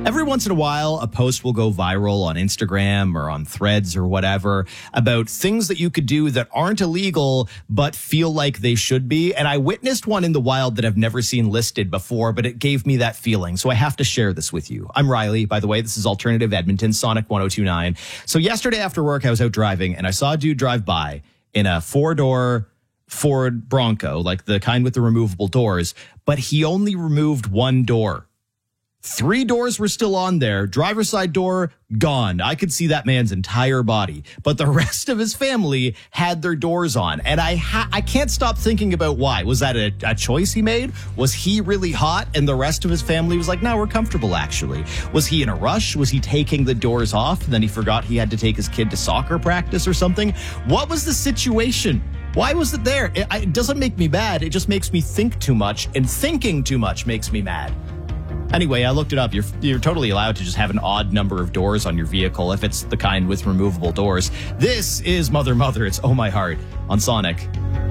Every once in a while, a post will go viral on Instagram or on Threads or whatever about things that you could do that aren't illegal but feel like they should be. And I witnessed one in the wild that I've never seen listed before, but it gave me that feeling. So I have to share this with you. I'm Riley, by the way. This is Alternative Edmonton, Sonic 102.9. So yesterday after work, I was out driving and I saw a dude drive by in a four-door Ford Bronco, like the kind with the removable doors, but he only removed one door. 3 doors were still on there. Driver's side door, gone. I could see that man's entire body. But the rest of his family had their doors on. And I can't stop thinking about why. Was that a choice he made? Was he really hot and the rest of his family was like, no, we're comfortable, actually? Was he in a rush? Was he taking the doors off? And then he forgot he had to take his kid to soccer practice or something? What was the situation? Why was it there? It doesn't make me mad. It just makes me think too much. And thinking too much makes me mad. Anyway, I looked it up. You're totally allowed to just have an odd number of doors on your vehicle if it's the kind with removable doors. This is Mother. It's Oh My Heart on Sonic.